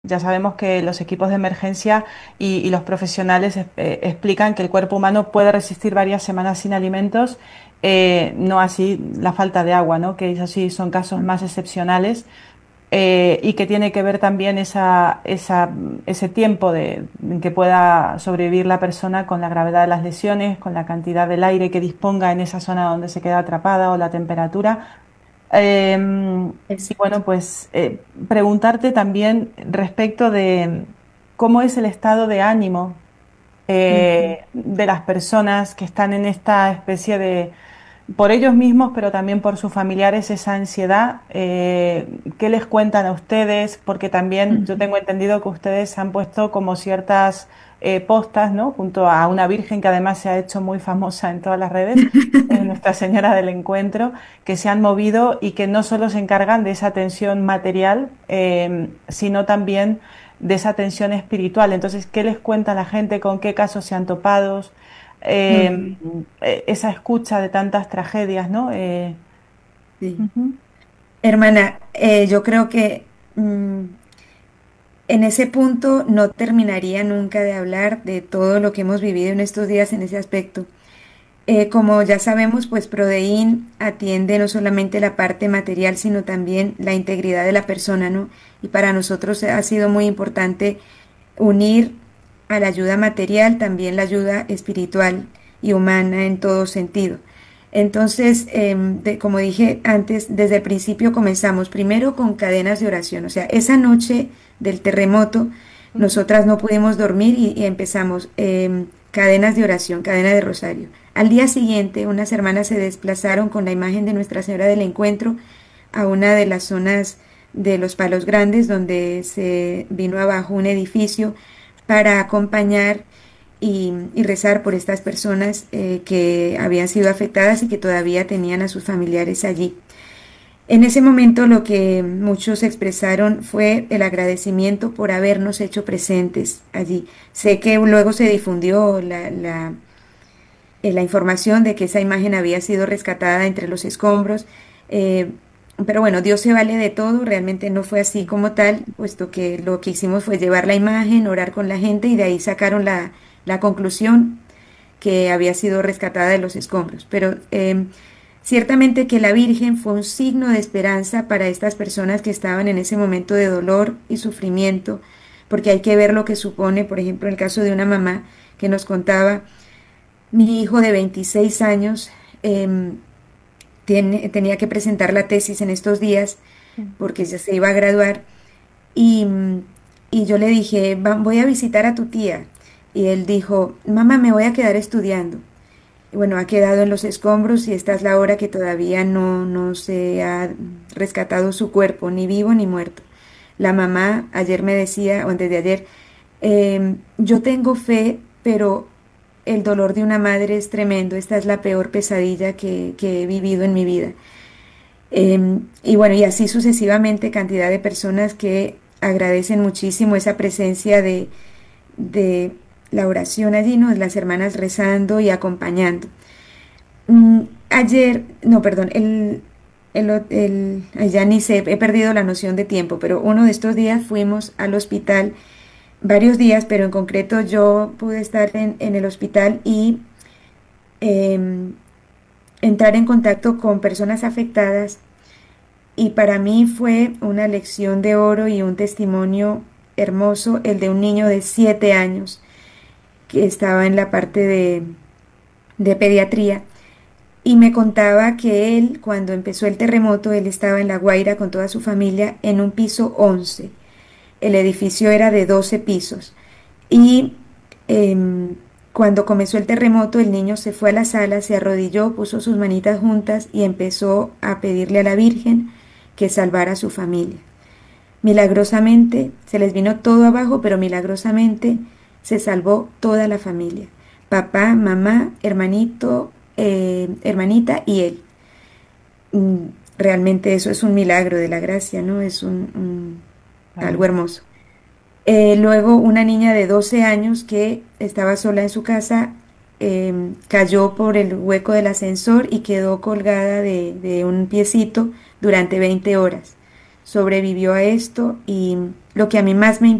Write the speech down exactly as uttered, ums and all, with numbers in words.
Ya sabemos que los equipos de emergencia y, y los profesionales eh, explican que el cuerpo humano puede resistir varias semanas sin alimentos, eh, no así la falta de agua, ¿no? Que eso sí son casos más excepcionales, eh, y que tiene que ver también esa, esa, ese tiempo de, en que pueda sobrevivir la persona con la gravedad de las lesiones, con la cantidad del aire que disponga en esa zona donde se queda atrapada o la temperatura. Eh, y Exacto. bueno, pues eh, preguntarte también respecto de cómo es el estado de ánimo Ujú. eh, de las personas que están en esta especie de, por ellos mismos, pero también por sus familiares, esa ansiedad. Eh, ¿qué les cuentan a ustedes? Porque también yo Ujú. tengo entendido que ustedes han puesto como ciertas eh, postas, ¿no? Junto a una virgen que además se ha hecho muy famosa en todas las redes, eh, Nuestra Señora del Encuentro, que se han movido y que no solo se encargan de esa atención material, eh, sino también de esa atención espiritual. Entonces, ¿qué les cuenta la gente? ¿Con qué casos se han topado? Eh, Ujú. eh, esa escucha de tantas tragedias, ¿no? Eh, Sí. ujú, Hermana, eh, yo creo que mm, en ese punto no terminaría nunca de hablar de todo lo que hemos vivido en estos días en ese aspecto. Eh, como ya sabemos, pues Prodeín atiende no solamente la parte material, sino también la integridad de la persona, ¿no? Y para nosotros ha sido muy importante unir a la ayuda material también la ayuda espiritual y humana en todo sentido. Entonces, em, de- como dije antes, desde el principio comenzamos primero con cadenas de oración. O sea, esa noche del terremoto, ujú, nosotras no pudimos dormir y, y empezamos em, cadenas de oración, cadena de rosario. Al día siguiente, unas hermanas se desplazaron con la imagen de Nuestra Señora del Encuentro a una de las zonas de los Palos Grandes, donde se vino abajo un edificio para acompañar y, y rezar por estas personas eh, que habían sido afectadas y que todavía tenían a sus familiares allí. En ese momento lo que muchos expresaron fue el agradecimiento por habernos hecho presentes allí. Sé que luego se difundió la, la, eh, la información de que esa imagen había sido rescatada entre los escombros, eh, pero bueno, Dios se vale de todo, realmente no fue así sí, como tal, puesto que lo que hicimos fue llevar la imagen, orar con la gente y de ahí sacaron la, la conclusión que había sido rescatada de los escombros. Pero eh, ciertamente que la Virgen fue un signo de esperanza para estas personas que estaban en ese momento de dolor y sufrimiento, porque hay que ver lo que supone, por ejemplo, el caso de una mamá que nos contaba, mi hijo de veintiséis años eh, tiene, tenía que presentar la tesis en estos días porque ya se iba a graduar y, y yo le dije, "Va- voy a visitar a tu tía". Y él dijo, mamá, me voy a quedar estudiando. Y bueno, ha quedado en los escombros y esta es la hora que todavía no, no se ha rescatado su cuerpo, ni vivo ni muerto. La mamá ayer me decía, o antes de ayer, em, yo tengo fe, pero el dolor de una madre es tremendo. Esta es la peor pesadilla que, que he vivido en mi vida. Em, y bueno, y así sucesivamente, cantidad de personas que agradecen muchísimo esa presencia de, de la oración allí, ¿no? Las hermanas rezando y acompañando. Mm, ayer, no, perdón, el, el, o- el- ay, ya ni sé, he perdido la noción de tiempo, pero uno de estos días fuimos al hospital, varios días, pero en concreto yo pude estar en, en el hospital y em, entrar en contacto con personas afectadas y para mí fue una lección de oro y un testimonio hermoso el de un niño de siete años que estaba en la parte de, de pediatría y me contaba que él, cuando empezó el terremoto, él estaba en La Guaira con toda su familia en un piso once. El edificio era de doce pisos. Y em, cuando comenzó el terremoto, el niño se fue a la sala, se arrodilló, puso sus manitas juntas y empezó a pedirle a la Virgen que salvara a su familia. Milagrosamente se les vino todo abajo, pero milagrosamente se salvó toda la familia. Papá, mamá, hermanito, eh, hermanita y él. Mm, realmente eso es un milagro de la gracia, ¿no? Es un, un- algo claro. hermoso. Eh, luego una niña de doce años que estaba sola en su casa em, cayó por el hueco del ascensor y quedó colgada de, de un piecito durante veinte horas. Sobrevivió a esto y lo que a mí más me